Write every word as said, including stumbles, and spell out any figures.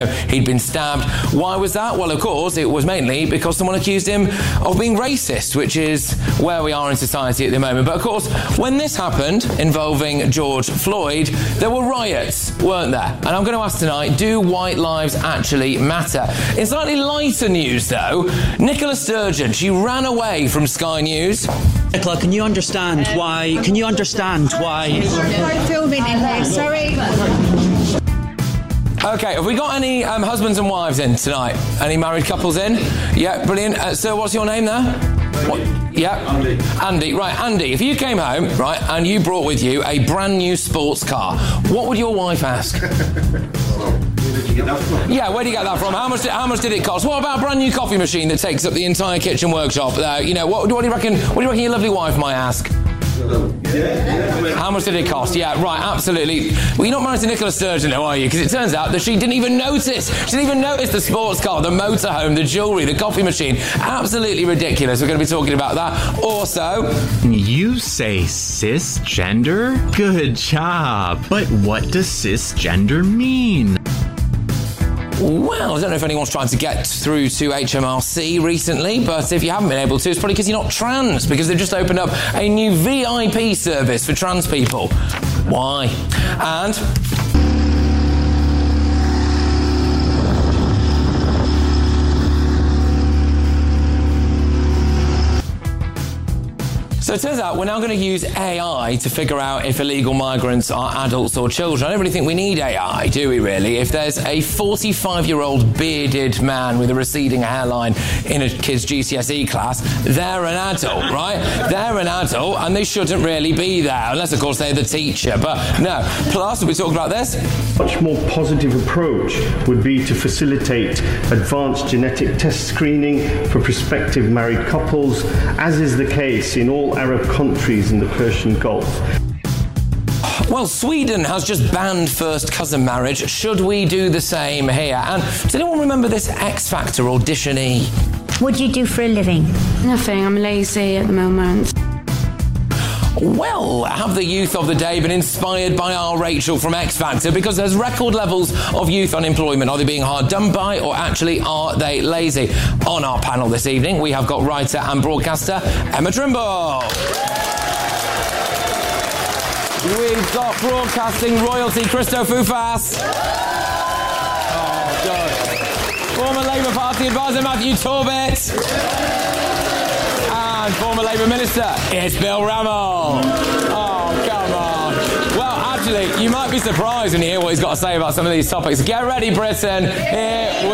He'd been stabbed. Why was that? Well, of course, it was mainly because someone accused him of being racist, which is where we are in society at the moment. But of course, when this happened, involving George Floyd, there were riots, weren't there? And I'm going to ask tonight, do white lives actually matter? In slightly lighter news, though, Nicola Sturgeon, she ran away from Sky News. Nicola, can you understand why? Can you understand why? I'm filming in here, sorry. OK, have we got any um, husbands and wives in tonight? Any married couples in? Yeah, brilliant. Uh, sir, what's your name there? What? Yeah? Andy. Andy, right, Andy, if you came home, right, and you brought with you a brand new sports car, what would your wife ask? Where did you get that from? Yeah, where do you get that from? How much did, how much did it cost? What about a brand new coffee machine that takes up the entire kitchen workshop? Uh, you know, what, what do you reckon, what do you reckon your lovely wife might ask? Yeah, yeah. How much did it cost? Yeah, right, absolutely. Well, you're not married to Nicola Sturgeon, though, are you? Because it turns out that she didn't even notice. She didn't even notice the sports car, the motorhome, the jewellery, the coffee machine. Absolutely ridiculous. We're going to be talking about that. Also... You say cisgender? Good job. But what does cisgender mean? Well, I don't know if anyone's trying to get through to H M R C recently, but if you haven't been able to, it's probably because you're not trans, because they've just opened up a new V I P service for trans people. Why? And... So it turns out we're now going to use A I to figure out if illegal migrants are adults or children. I don't really think we need A I, do we really? If there's a forty-five-year-old bearded man with a receding hairline in a kid's G C S E class, they're an adult, right? They're an adult and they shouldn't really be there, unless, of course, they're the teacher. But no. Plus, we talked about this. Much more positive approach would be to facilitate advanced genetic test screening for prospective married couples, as is the case in all Arab countries in the Persian Gulf. Well, Sweden has just banned first cousin marriage. Should we do the same here? And does anyone remember this X Factor auditionee? What do you do for a living? Nothing, I'm lazy at the moment. Well, have the youth of the day been inspired by our Rachel from X Factor? Because there's record levels of youth unemployment. Are they being hard done by, or actually are they lazy? On our panel this evening, we have got writer and broadcaster Emma Trimble. We've got broadcasting royalty Christo Fufas. Oh, God. Former Labour Party advisor Matthew Torbett. And former Labour Minister, it's Bill Rammell. Oh, come on. Well, actually, you might be surprised when you hear what he's got to say about some of these topics. Get ready, Britain. Here we